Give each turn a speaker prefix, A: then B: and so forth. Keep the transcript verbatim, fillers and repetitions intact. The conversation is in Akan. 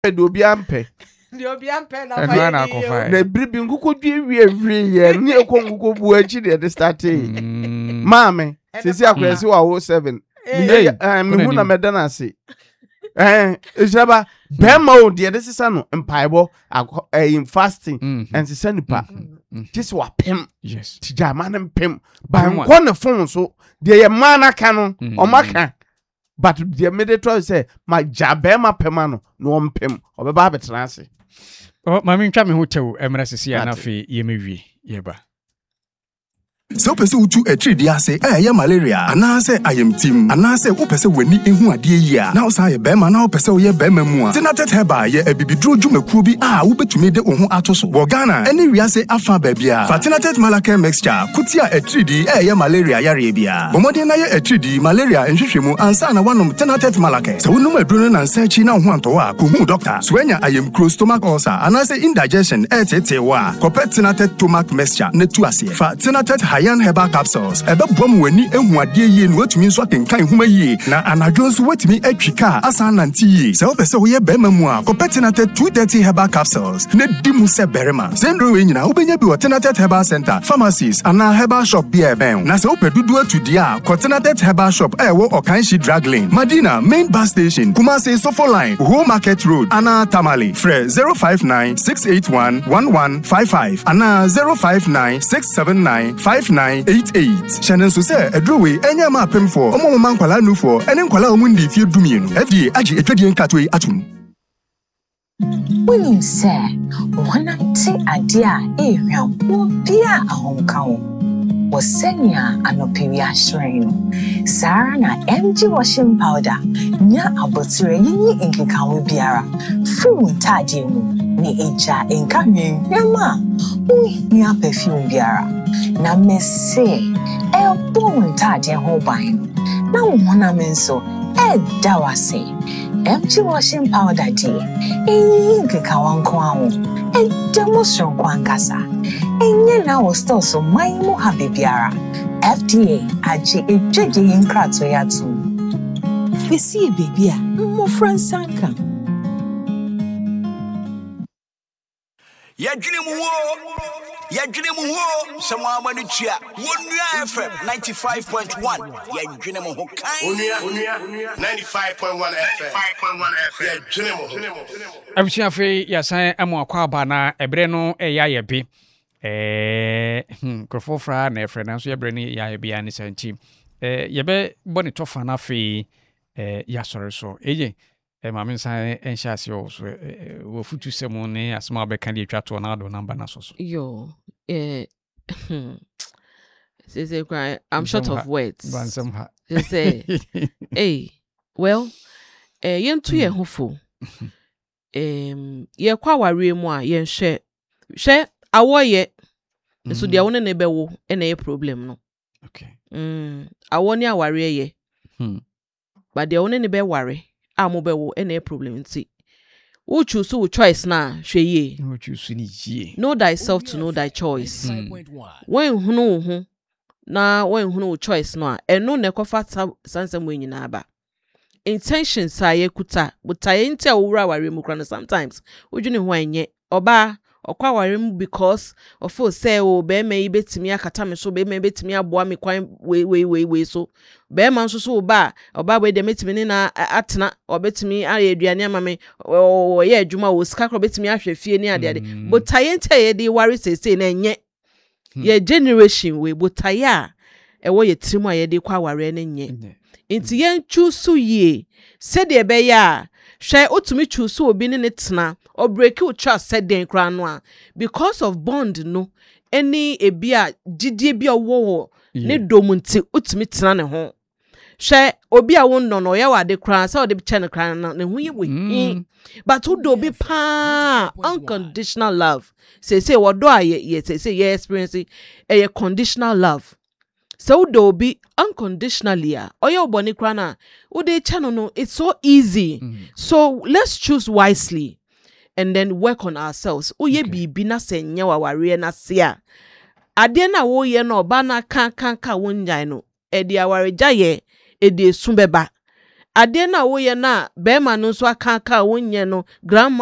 A: do be ampe.
B: Do be ampe na
C: fa.
A: Na bribi nguko dwie wie wie ye ni ekwo nguko bu achi de starting. Mame, sisi akwese wa oh seven. Me hu na medana ase. Eh, ejaba bema o de de sisa no empaibo in fasting and sisa nipa. This wa pem.
C: Yes.
A: Tija man pem. Ba nko ne fon so de ye mana ka no, o maka. But the mediator say my jabema pemano no pem obeba betena ase.
C: Oh, mami ntwa me ho tew emra sisi ya na fe ye mewie ye ba.
D: So pese utu etri di ase eh ya malaria anase ayem tim anase wo pese wani ehu ade yi a na osa ye bema na wo pese wo ye bema mu a Tenatet heba ye ebibidro dwumakuo bi a wo betumi de wo ho atoso wo Ghana eni wiase afa ba bia fa Tenatet Malacare mixture kutia etri di eh ya malaria yare bia bomode na ye etri di malaria nhwehwemu ansa na wanom Tenatet Malacare so wonum aduro na nsachi na ho anto a ko hu doctor so anya ayem cross stomach ulcer anase indigestion etete wa kopet Tenatet stomach mixture na tu ase fa Tenatet Iron herbal capsules ebe bom wani ehu ade yi no atumi nso akenkan huma yi na anadwo nso watumi atwika asa nanti yi se opese wo ye bema mu a Tenatet two thirty herbal capsules na dimu se berema sendro we nyina obenya bi wo Tenatet herbal center pharmacies ana herbal shop bi eben na se opedudu atudi a Tenatet herbal shop e wo Okanshi drug lane Madina main bus station Kumasi Sofo line Home Market Road ana Tamale fre zero five nine six eight one one one five five ana zero five nine six seven nine five nine eight eight. Shannon so say edrowe enya ma pem for omo man kwala nu for ene kwala omundi fie dumienu F D A agi etwadi nkatwe atum.
E: Wonim say wana ti ade a ehwam wo bia ahonka wo wasenya anopewi ashreno Sara na M G washing powder nya abotire yinyi nkeka wo biara fu ntade mu ni eja enka hwenhwema unya perfume biara na mese e bon ntade ho ban na wona menso e dawase M G washing powder di e nkeka wanko awo e demonstration kwankasa enye na wo store so mai mu ha biara F D A agi ejege nkrato ya tu fesi baby a mo fransanka
F: ya dwene mu wo ya dwene mu wo somo amani tua wonua F M ninety-five point one ya dwene mu ho kan
G: onua onua ninety-five point one F M ya dwene mu
C: Abuchia fe ya san amo akwa ba na ebre no e ya ye bi eh hm krofofra na efre na so ye bre ni ya ye bi ani santi eh ye be boni tofa na fe eh ya sore so eje eh ma mensan enhya se o so wo futu semo ne asma be kan de twato na do number na so so
B: yo eh say say cry I'm short of words
C: bansam ha
B: say hey well eh yentu ye hofo em ye kwa ware mu a ye hwe hwe awoye so dia wona ne bewo e na ye problem no
C: okay
B: mm awoni aware ye
C: hmm
B: but dia wona ne be ware a bewo e na ye problem nti wo choose wo choice na hwe ye
C: wo choose ni ye
B: know thyself to know thy choice when hunu hu na when hunu wo choice no a eno ne kofa sansam we nyina ba intentions a ye kuta butaye nti a wura ware mu kra no sometimes wodwene ho anye oba okwa ware mu because of say o be me betimi akata me so be me betimi aboa me kwan we we we we so be man so so ba oba we de metimi ni na atena obetimi aye aduane ama me o ye adwuma wo sika kro betimi ahwe fie ni ade ade butaye nti ye de ware sese na nye ye generation we butaye a e wo ye trimu a ye de kwa ware na nye inti yen chusu ye se de be ya hwe otumi chusu obi ne tena or break you trust said den kra no a because of bond no any ebia gidie bia wo ne domunti otumi tena ne ho hwe obi a won no no ye wade kra say ode che ne kra no ne ho ye we but wo do bi pa unconditional love say say wo do a ye say say ye experience e conditional love so do be unconditionally a oye oboni kra na wo de che no no it's so easy mm-hmm. So let's choose wisely and then work on ourselves oye bibi na senya wa ware na se a ade na wo ye na oba na kan kan ka wonjan no e de aware jaye e de sum beba ade na wo ye na be ma no so aka aka wo nye no grandma